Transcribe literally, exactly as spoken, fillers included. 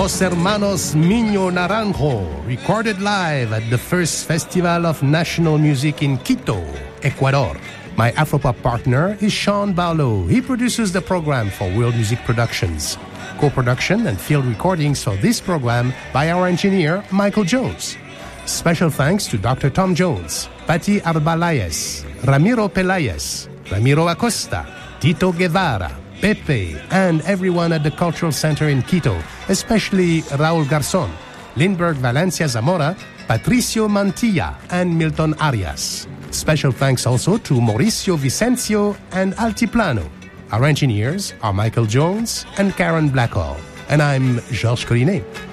Los Hermanos Miño Naranjo, recorded live at the first Festival of National Music in Quito, Ecuador. My Afropop partner is Sean Barlow. He produces the program for World Music Productions. Co-production and field recordings for this program by our engineer, Michael Jones. Special thanks to Doctor Tom Jones, Patti Arbalayes, Ramiro Pelayes, Ramiro Acosta, Tito Guevara, Pepe, and everyone at the Cultural Center in Quito, especially Raul Garzon, Lindbergh Valencia Zamora, Patricio Mantilla, and Milton Arias. Special thanks also to Mauricio Vicencio and Altiplano. Our engineers are Michael Jones and Karen Blackhall. And I'm Georges Collinet.